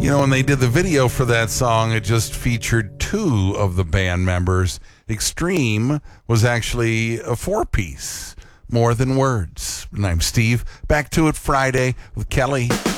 When they did the video for that song, it just featured two of the band members. Extreme was actually a four-piece, More Than Words. And I'm Steve. Back to it Friday with Kelly.